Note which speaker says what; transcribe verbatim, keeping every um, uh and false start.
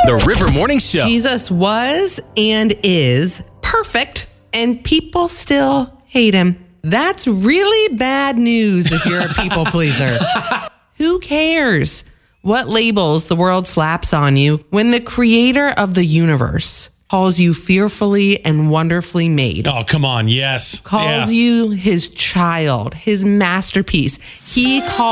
Speaker 1: The River Morning Show.
Speaker 2: Jesus was and is perfect, and people still hate him. That's really bad news if you're a people pleaser. Who cares what labels the world slaps on you when the creator of the universe calls you fearfully and wonderfully made?
Speaker 3: Oh, come on. Yes.
Speaker 2: Calls
Speaker 3: Yeah.
Speaker 2: you his child, his masterpiece. He calls